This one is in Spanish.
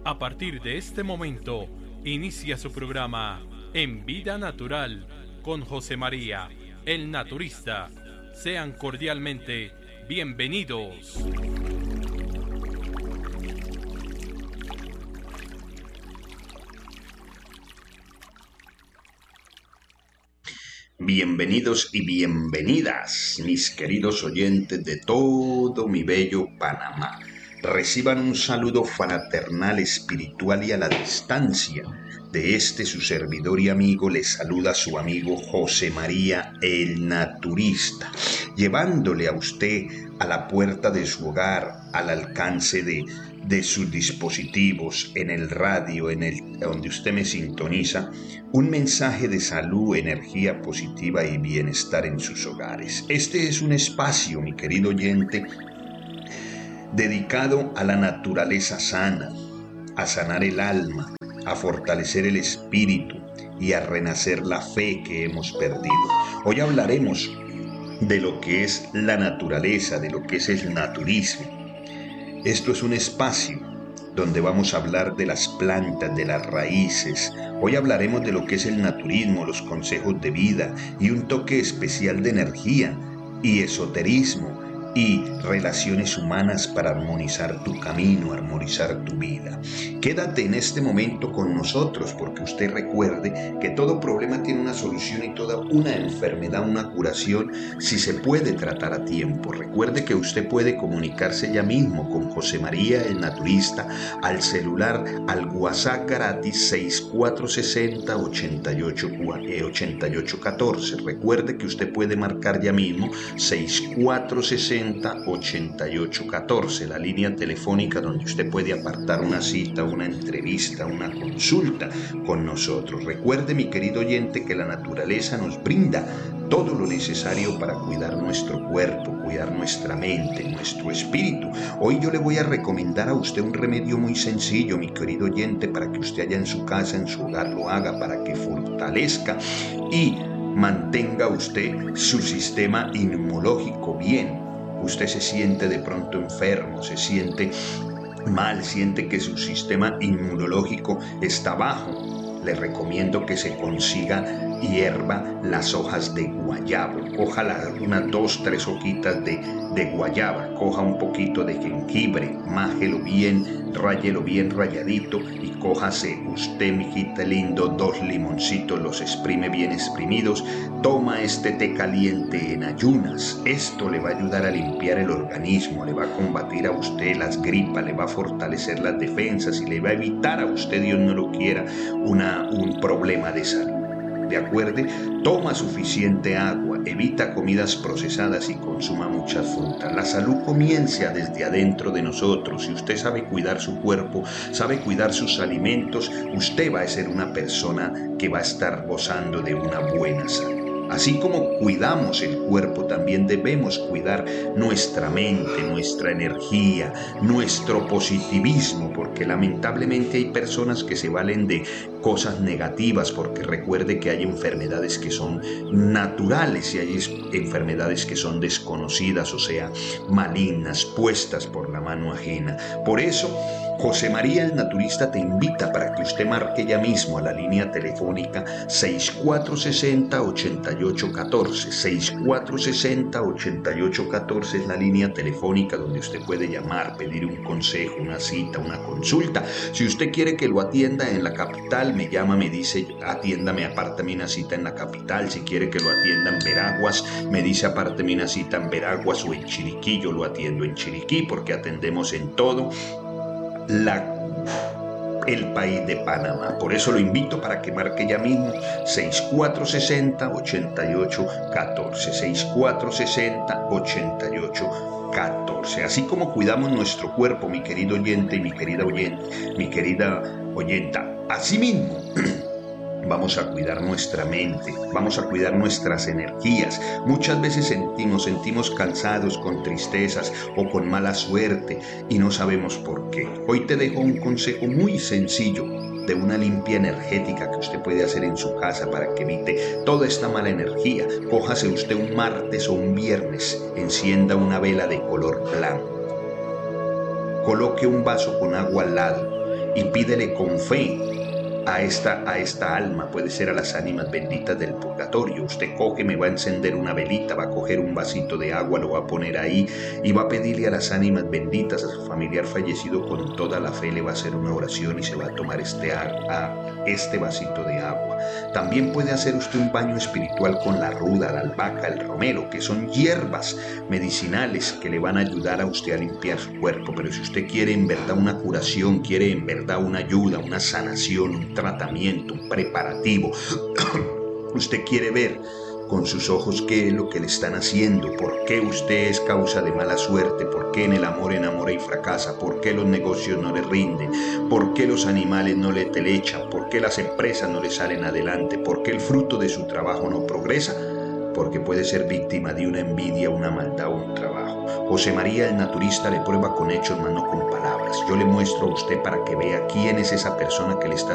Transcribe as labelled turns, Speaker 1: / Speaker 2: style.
Speaker 1: A partir de este momento, inicia su programa En Vida Natural con José María, el naturista. Sean cordialmente bienvenidos.
Speaker 2: Bienvenidos y bienvenidas, mis queridos oyentes de todo mi bello Panamá. Reciban un saludo fraternal, espiritual y a la distancia. De este su servidor y amigo les saluda su amigo José María, el naturista, llevándole a usted a la puerta de su hogar, al alcance de sus dispositivos, en el radio, donde usted me sintoniza, un mensaje de salud, energía positiva y bienestar en sus hogares. Este es un espacio, mi querido oyente, dedicado a la naturaleza sana, a sanar el alma, a fortalecer el espíritu y a renacer la fe que hemos perdido. Hoy hablaremos de lo que es la naturaleza, de lo que es el naturismo. Esto es un espacio donde vamos a hablar de las plantas, de las raíces. Hoy hablaremos de lo que es el naturismo, los consejos de vida y un toque especial de energía y esoterismo y relaciones humanas para armonizar tu camino, armonizar tu vida. Quédate en este momento con nosotros porque usted recuerde que todo problema tiene una solución y toda una enfermedad, una curación, si se puede tratar a tiempo. Recuerde que usted puede comunicarse ya mismo con José María el naturista al celular, al WhatsApp gratis 6460-8814. Recuerde que usted puede marcar ya mismo 6460-8814, la línea telefónica donde usted puede apartar una cita, una entrevista, una consulta con nosotros. Recuerde, mi querido oyente, que la naturaleza nos brinda todo lo necesario para cuidar nuestro cuerpo, cuidar nuestra mente, nuestro espíritu. Hoy yo le voy a recomendar a usted un remedio muy sencillo, mi querido oyente, para que usted allá en su casa, en su hogar lo haga, para que fortalezca y mantenga usted su sistema inmunológico bien. Usted se siente de pronto enfermo, se siente mal, siente que su sistema inmunológico está bajo. Le recomiendo que se consiga hierva las hojas de guayaba. Coja unas 2-3 hojitas de guayaba, coja un poquito de jengibre, májelo bien, ráyelo bien rayadito y cójase usted, mijita lindo, 2 limoncitos, los exprime bien exprimidos. Toma este té caliente en ayunas. Esto le va a ayudar a limpiar el organismo, le va a combatir a usted las gripas, le va a fortalecer las defensas y le va a evitar a usted, Dios no lo quiera, un problema de salud. ¿De acuerdo? Toma suficiente agua, evita comidas procesadas y consuma muchas frutas. La salud comienza desde adentro de nosotros. Si usted sabe cuidar su cuerpo, sabe cuidar sus alimentos, usted va a ser una persona que va a estar gozando de una buena salud. Así como cuidamos el cuerpo, también debemos cuidar nuestra mente, nuestra energía, nuestro positivismo, porque lamentablemente hay personas que se valen de cosas negativas, porque recuerde que hay enfermedades que son naturales y hay enfermedades que son desconocidas, o sea, malignas, puestas por la mano ajena. Por eso, José María el naturista te invita para que usted marque ya mismo a la línea telefónica 6460-8814. 6460-8814 es la línea telefónica donde usted puede llamar, pedir un consejo, una cita, una consulta. Si usted quiere que lo atienda en la capital, me llama, me dice, atiéndame, apártame una cita en la capital. Si quiere que lo atienda en Veraguas, me dice, apártame una cita en Veraguas o en Chiriquí. Yo lo atiendo en Chiriquí porque atendemos en todo el país de Panamá. Por eso lo invito para que marque ya mismo 6460-8814, 6460-8814. Así como cuidamos nuestro cuerpo, mi querido oyente y mi querida oyenta, así mismo vamos a cuidar nuestra mente, vamos a cuidar nuestras energías. Muchas veces nos sentimos cansados, con tristezas o con mala suerte y no sabemos por qué. Hoy te dejo un consejo muy sencillo de una limpia energética que usted puede hacer en su casa para que evite toda esta mala energía. Cójase usted un martes o un viernes, encienda una vela de color blanco, coloque un vaso con agua al lado y pídele con fe a esta alma, puede ser a las ánimas benditas del purgatorio. Usted coge, me va a encender una velita, va a coger un vasito de agua, lo va a poner ahí y va a pedirle a las ánimas benditas, a su familiar fallecido, con toda la fe le va a hacer una oración y se va a tomar este vasito de agua. También puede hacer usted un baño espiritual con la ruda, la albahaca, el romero, que son hierbas medicinales que le van a ayudar a usted a limpiar su cuerpo. Pero si usted quiere en verdad una curación, quiere en verdad una ayuda, una sanación, un tratamiento, un preparativo, usted quiere ver con sus ojos qué es lo que le están haciendo, por qué usted es causa de mala suerte, por qué en el amor enamora y fracasa, por qué los negocios no le rinden, por qué los animales no le telechan, por qué las empresas no le salen adelante, por qué el fruto de su trabajo no progresa, porque puede ser víctima de una envidia, una maldad o un trabajo. José María, el naturista, le prueba con hechos, mas no con palabras. Yo le muestro a usted para que vea quién es esa persona que le está